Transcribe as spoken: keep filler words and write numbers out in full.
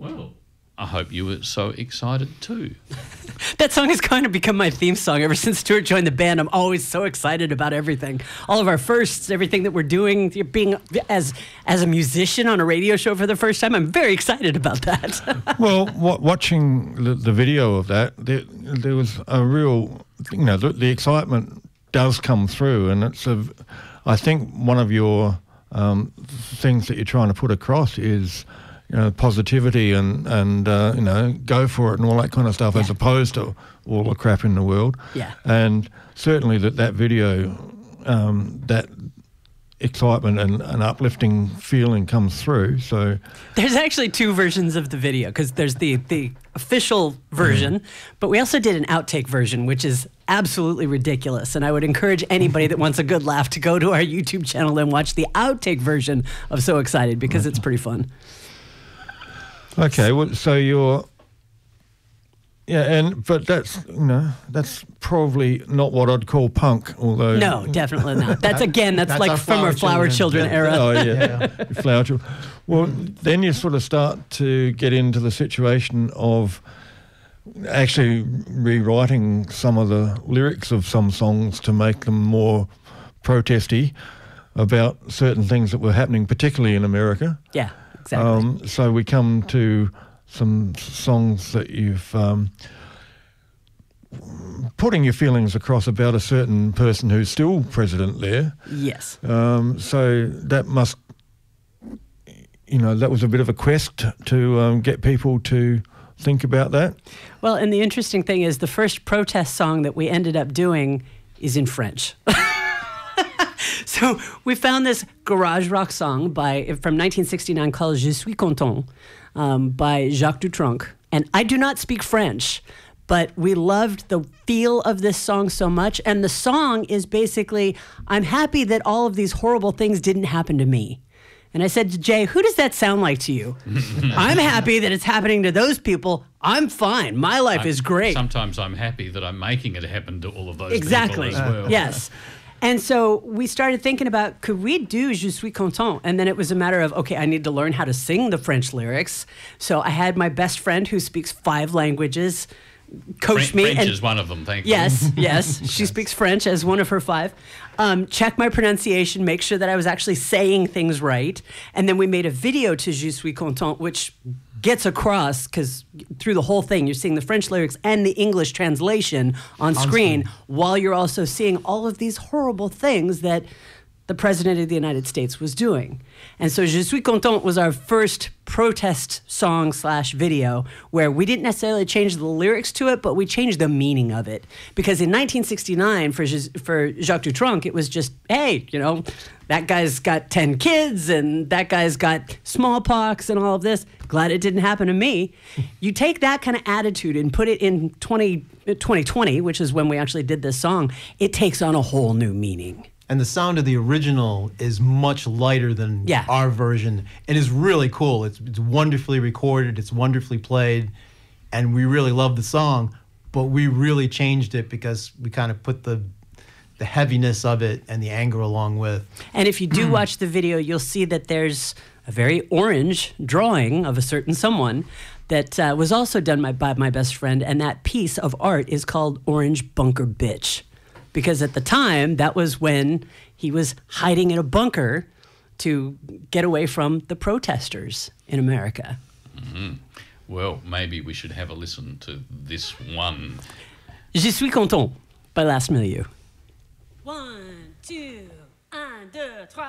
Well, I hope you were so excited too. That song has kind of become my theme song ever since Stuart joined the band. I'm always so excited about everything. All of our firsts, everything that we're doing, being as as a musician on a radio show for the first time, I'm very excited about that. Well, w- watching the, the video of that, there, there was a real, you know, the, the excitement does come through, and it's a, I think one of your um, things that you're trying to put across is, you know, positivity and, and uh, you know, go for it and all that kind of stuff, yeah. as opposed to all the crap in the world. Yeah. And certainly that, that video, um, that excitement and an uplifting feeling comes through. So there's actually two versions of the video, because there's the, the official version, mm. but we also did an outtake version, which is absolutely ridiculous. And I would encourage anybody that wants a good laugh to go to our YouTube channel and watch the outtake version of So Excited, because it's pretty fun. Okay, well, so you're, yeah, and but that's, you know, that's probably not what I'd call punk, although no, definitely not. That's again, that's, that's like our from our Flower Children, yeah. era. Oh yeah, yeah. Flower Children. Well, then you sort of start to get into the situation of actually rewriting some of the lyrics of some songs to make them more protesty about certain things that were happening, particularly in America. Yeah. Exactly. Um, so we come to some songs that you've um, putting your feelings across about a certain person who's still president there. Yes. Um, so that must, you know, that was a bit of a quest to um, get people to think about that. Well, and the interesting thing is the first protest song that we ended up doing is in French. So we found this garage rock song by from nineteen sixty-nine called Je suis content um, by Jacques Dutronc. And I do not speak French, but we loved the feel of this song so much. And the song is basically, I'm happy that all of these horrible things didn't happen to me. And I said to Jay, who does that sound like to you? I'm happy that it's happening to those people. I'm fine. My life I, is great. Sometimes I'm happy that I'm making it happen to all of those exactly. people as well. Yes. And so we started thinking about, could we do Je suis content? And then it was a matter of, okay, I need to learn how to sing the French lyrics. So I had my best friend who speaks five languages coach French, me. French and is one of them, thank you. Yes, yes. She speaks French as one of her five. Um, check my pronunciation, make sure that I was actually saying things right. And then we made a video to Je suis content, which gets across, because through the whole thing, you're seeing the French lyrics and the English translation on, on screen, screen, while you're also seeing all of these horrible things that the President of the United States was doing. And so Je suis content was our first protest song slash video, where we didn't necessarily change the lyrics to it, but we changed the meaning of it. Because in nineteen sixty-nine, for, for Jacques Dutronc, it was just, hey, you know, that guy's got ten kids, and that guy's got smallpox and all of this. Glad it didn't happen to me. You take that kind of attitude and put it in twenty twenty, which is when we actually did this song, it takes on a whole new meaning. And the sound of the original is much lighter than yeah. our version. It is really cool. It's, it's wonderfully recorded. It's wonderfully played. And we really love the song. But we really changed it because we kind of put the the heaviness of it and the anger along with. And if you do watch the video, you'll see that there's a very orange drawing of a certain someone that uh, was also done by, by my best friend. And that piece of art is called Orange Bunker Bitch. Because at the time, that was when he was hiding in a bunker to get away from the protesters in America. Mm-hmm. Well, maybe we should have a listen to this one. Je suis content by Last Milieu. One, two, un, deux, trois.